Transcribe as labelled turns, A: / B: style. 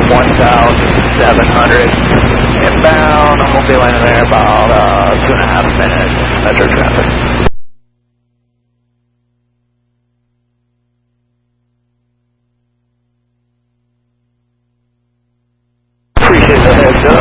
A: 1,700 inbound. I'm going to be landing there about 2.5 minutes. Metro traffic. Appreciate the heads up.